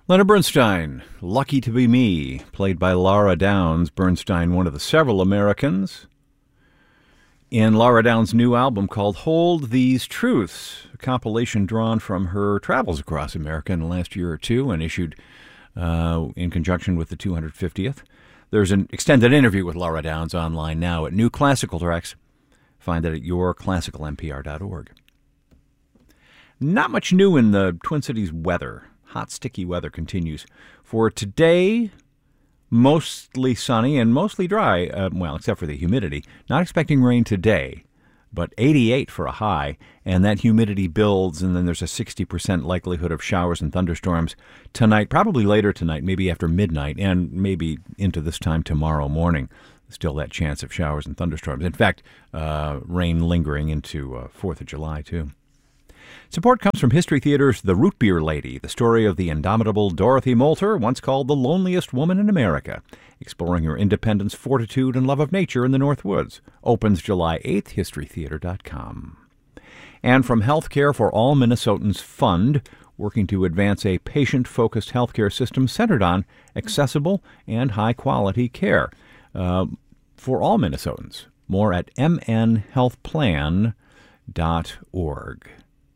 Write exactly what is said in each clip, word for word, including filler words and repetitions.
Leonard Bernstein, Lucky to Be Me, played by Laura Downs. Bernstein, one of the several Americans in Laura Downs' new album called Hold These Truths, a compilation drawn from her travels across America in the last year or two and issued uh, in conjunction with the two hundred fiftieth. There's an extended interview with Laura Downs online now at New Classical Tracks. Find it at your classical n p r dot org. Not much new in the Twin Cities weather. Hot, sticky weather continues. For today, mostly sunny and mostly dry, uh, well, except for the humidity. Not expecting rain today, but eighty-eight for a high, and that humidity builds, and then there's a sixty percent likelihood of showers and thunderstorms tonight, probably later tonight, maybe after midnight, and maybe into this time tomorrow morning. Still that chance of showers and thunderstorms. In fact, uh, rain lingering into uh, fourth of July, too. Support comes from History Theater's The Root Beer Lady, the story of the indomitable Dorothy Moulter, once called the loneliest woman in America, exploring her independence, fortitude, and love of nature in the North Woods. Opens July eighth, history theater dot com. And from Healthcare for All Minnesotans Fund, working to advance a patient-focused healthcare system centered on accessible and high-quality care uh, for all Minnesotans. More at m n health plan dot org.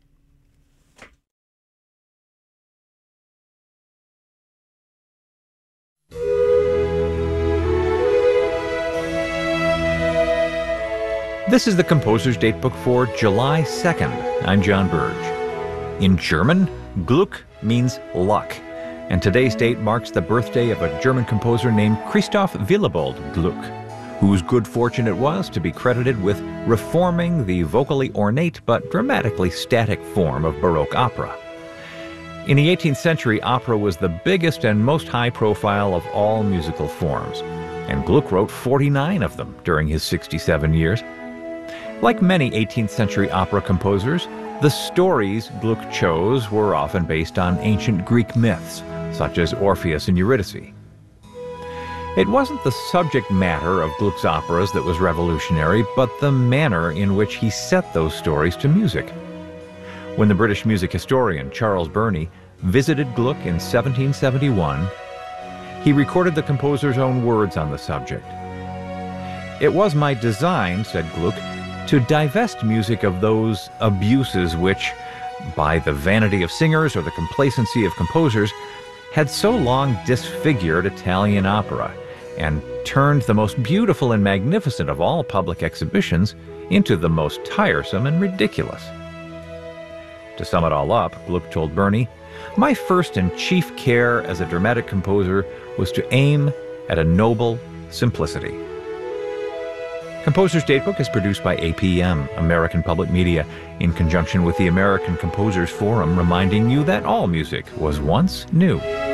This is the Composer's Datebook for July second. I'm John Burge. In German, Glück means luck, and today's date marks the birthday of a German composer named Christoph Willibald Gluck, whose good fortune it was to be credited with reforming the vocally ornate but dramatically static form of Baroque opera. In the eighteenth century, opera was the biggest and most high-profile of all musical forms, and Gluck wrote forty-nine of them during his sixty-seven years. Like many eighteenth century opera composers, the stories Gluck chose were often based on ancient Greek myths, such as Orpheus and Eurydice. It wasn't the subject matter of Gluck's operas that was revolutionary, but the manner in which he set those stories to music. When the British music historian Charles Burney visited Gluck in seventeen seventy-one, he recorded the composer's own words on the subject. "It was my design," said Gluck, "to divest music of those abuses which, by the vanity of singers or the complacency of composers, had so long disfigured Italian opera and turned the most beautiful and magnificent of all public exhibitions into the most tiresome and ridiculous." To sum it all up, Gluck told Burney, "My first and chief care as a dramatic composer was to aim at a noble simplicity." Composer's Datebook is produced by A P M, American Public Media, in conjunction with the American Composers Forum, reminding you that all music was once new.